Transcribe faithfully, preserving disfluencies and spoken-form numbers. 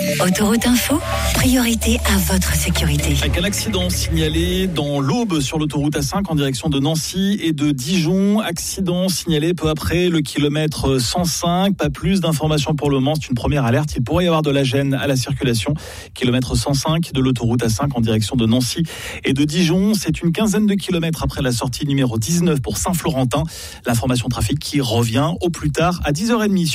Autoroute Info, priorité à votre sécurité. Avec un accident signalé dans l'Aube sur l'autoroute A cinq en direction de Nancy et de Dijon. Accident signalé peu après le kilomètre cent cinq. Pas plus d'informations pour le moment. C'est une première alerte. Il pourrait y avoir de la gêne à la circulation. Kilomètre cent cinq de l'autoroute A cinq en direction de Nancy et de Dijon. C'est une quinzaine de kilomètres après la sortie numéro dix-neuf pour Saint-Florentin. L'information trafic qui revient au plus tard à dix heures trente.